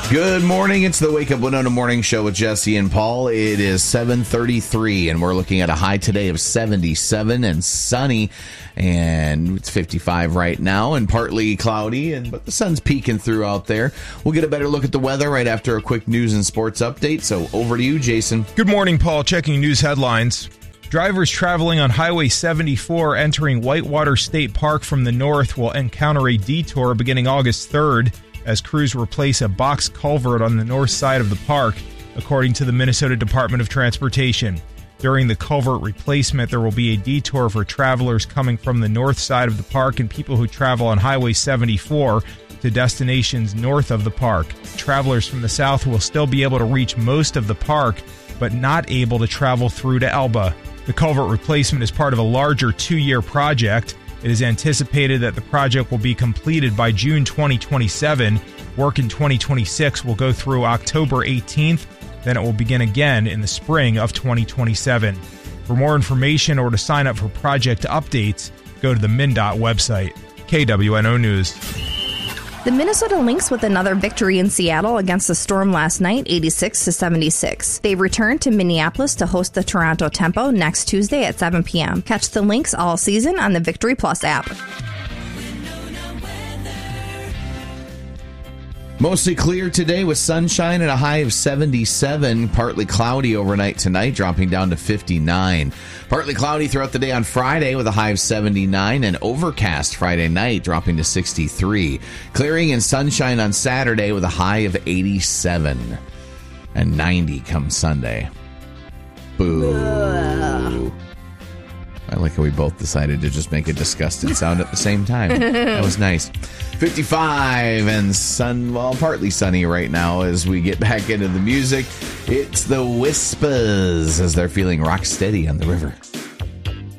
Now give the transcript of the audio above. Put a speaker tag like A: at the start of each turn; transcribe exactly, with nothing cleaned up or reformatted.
A: Good morning. It's the Wake Up Winona Morning Show with Jesse and Paul. It is seven thirty-three, and we're looking at a high today of seventy-seven and sunny, and it's fifty-five right now and partly cloudy, and but the sun's peeking through out there. We'll get a better look at the weather right after a quick news and sports update. So over to you, Jason.
B: Good morning, Paul. Checking news headlines. Drivers traveling on Highway seventy-four entering Whitewater State Park from the north will encounter a detour beginning August third as crews replace a box culvert on the north side of the park, according to the Minnesota Department of Transportation. During the culvert replacement, there will be a detour for travelers coming from the north side of the park and people who travel on Highway seventy-four to destinations north of the park. Travelers from the south will still be able to reach most of the park, but not able to travel through to Elba. The culvert replacement is part of a larger two-year project. It is anticipated that the project will be completed by June twenty twenty-seven. Work in twenty twenty-six will go through October eighteenth. Then it will begin again in the spring of twenty twenty-seven. For more information or to sign up for project updates, go to the MnDOT website. K W N O News.
C: The Minnesota Lynx with another victory in Seattle against the Storm last night, eighty-six to seventy-six. They returned to Minneapolis to host the Toronto Tempo next Tuesday at seven p.m. Catch the Lynx all season on the Victory Plus app.
A: Mostly clear today with sunshine and a high of seventy-seven. Partly cloudy overnight tonight, dropping down to fifty-nine. Partly cloudy throughout the day on Friday with a high of seventy-nine, and overcast Friday night, dropping to sixty-three. Clearing and sunshine on Saturday with a high of eighty-seven. And ninety comes Sunday. Boo. Ugh. I like how we both decided to just make a disgusted sound at the same time. That was nice. fifty-five and sun, well, partly sunny right now as we get back into the music. It's the Whispers as they're feeling rock steady on the river.